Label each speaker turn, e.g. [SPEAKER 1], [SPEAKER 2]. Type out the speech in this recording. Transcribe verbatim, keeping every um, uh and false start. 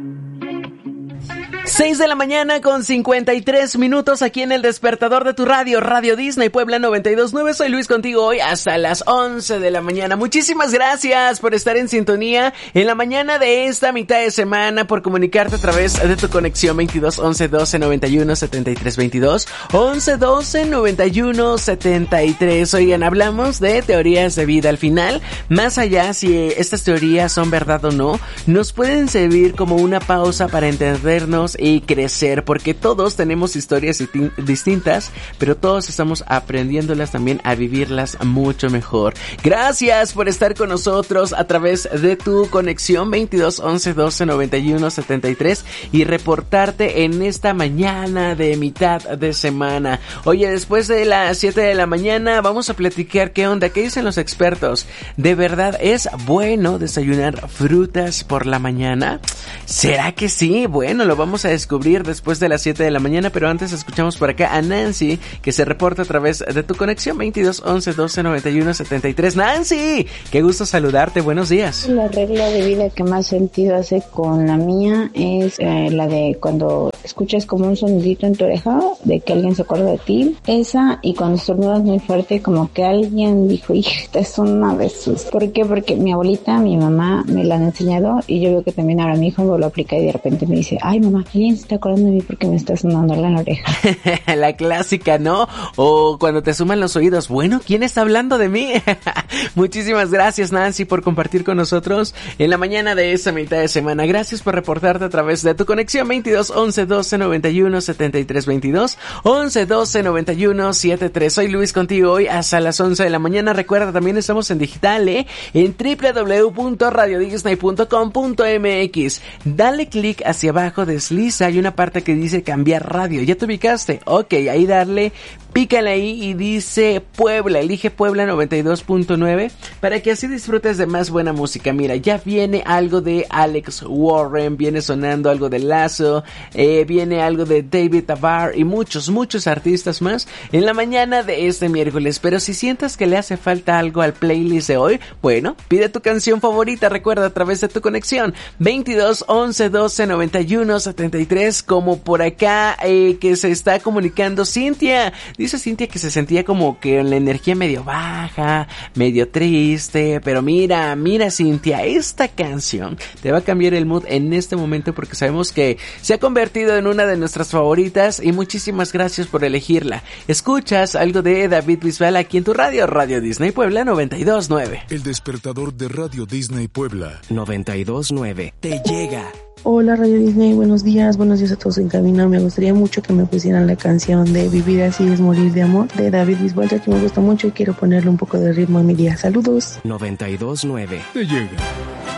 [SPEAKER 1] seis de la mañana con cincuenta y tres minutos aquí en el despertador de tu radio, Radio Disney Puebla noventa y dos punto nueve. Soy Luis contigo hoy hasta las once de la mañana. Muchísimas gracias por estar en sintonía en la mañana de esta mitad de semana, por comunicarte a través de tu conexión veintidós once doce noventa y uno setenta y tres veintidós, once doce noventa y uno setenta y tres. Oigan, hablamos de teorías de vida. Al final, más allá si estas teorías son verdad o no, nos pueden servir como una pausa para entendernos y crecer, porque todos tenemos historias distintas, pero todos estamos aprendiéndolas también a vivirlas mucho mejor. Gracias por estar con nosotros a través de tu conexión veintidós once doce noventa y uno setenta y tres y reportarte en esta mañana de mitad de semana. Oye, después de las siete de la mañana vamos a platicar qué onda, qué dicen los expertos. ¿De verdad es bueno desayunar frutas por la mañana? ¿Será que sí? Bueno, lo vamos a descubrir después de las siete de la mañana, pero antes escuchamos por acá a Nancy, que se reporta a través de tu conexión veintidós once doce noventa y uno setenta y tres. Nancy, qué gusto saludarte, buenos días.
[SPEAKER 2] La regla de vida que más sentido hace con la mía es eh, la de cuando escuchas como un sonidito en tu oreja de que alguien se acuerda de ti, esa, y cuando estornudas muy fuerte como que alguien dijo, esta es una de sus. ¿Por qué? Porque mi abuelita, mi mamá me la han enseñado y yo veo que también ahora mi hijo me lo aplica y de repente me dice, ay mamá, alguien se está acordando de mí porque me está sonando en la oreja.
[SPEAKER 1] La clásica, ¿no? O cuando te suman los oídos, bueno, ¿quién está hablando de mí? Muchísimas gracias, Nancy, por compartir con nosotros en la mañana de esta mitad de semana. Gracias por reportarte a través de tu conexión veintidós once doce noventa y uno setenta y tres veintidós, once doce noventa y uno setenta y tres. Soy Luis contigo hoy hasta las once de la mañana. Recuerda, también estamos en digital, ¿eh? En doble u doble u doble u punto radio disney punto com punto m x. Dale clic hacia abajo, desliza, hay una parte que dice cambiar radio. ¿Ya te ubicaste? Ok, ahí darle, pícale ahí y dice Puebla, elige Puebla noventa y dos punto nueve para que así disfrutes de más buena música. Mira, ya viene algo de Alex Warren, viene sonando algo de Lazo, eh, viene algo de David Tabar y muchos, muchos artistas más en la mañana de este miércoles. Pero si sientas que le hace falta algo al playlist de hoy, bueno, pide tu canción favorita, recuerda, a través de tu conexión veintidós once doce noventa y uno setenta y tres, como por acá eh, que se está comunicando Cintia. Dice Cintia que se sentía como que la energía medio baja, medio triste, pero mira, mira Cintia, esta canción te va a cambiar el mood en este momento porque sabemos que se ha convertido en una de nuestras favoritas y muchísimas gracias por elegirla. Escuchas algo de David Bisbal aquí en tu radio, Radio Disney Puebla noventa y dos punto nueve.
[SPEAKER 3] El despertador de Radio Disney Puebla
[SPEAKER 1] noventa y dos punto nueve te llega.
[SPEAKER 4] Hola Radio Disney, buenos días, buenos días a todos en camino. Me gustaría mucho que me pusieran la canción de Vivir así es morir de amor de David Bisbal, ya que me gusta mucho y quiero ponerle un poco de ritmo a mi día. Saludos.
[SPEAKER 1] noventa y dos punto nueve
[SPEAKER 3] te llega.